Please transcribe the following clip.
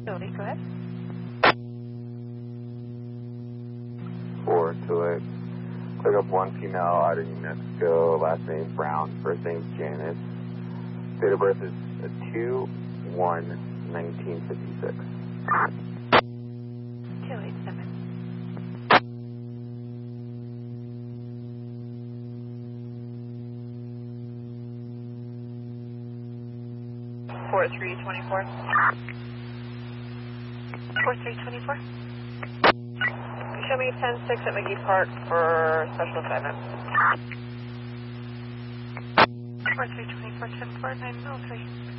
Jody, go ahead. 428. Pick up one female out of New Mexico, last name Brown, first name Janice. Date of birth is 2/1/1956. 287. 4324. 4324. Show me 106 at McGee Park for special assignment. 4324 10903.